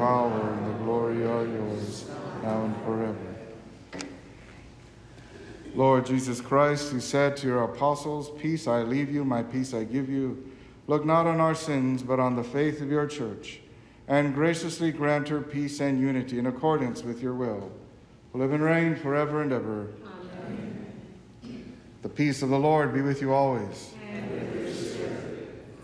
power, and the glory are yours, now and forever. Lord Jesus Christ, who said to your apostles, "Peace I leave you, my peace I give you," look not on our sins, but on the faith of your church, and graciously grant her peace and unity in accordance with your will, who live and reign forever and ever. Amen. The peace of the Lord be with you always.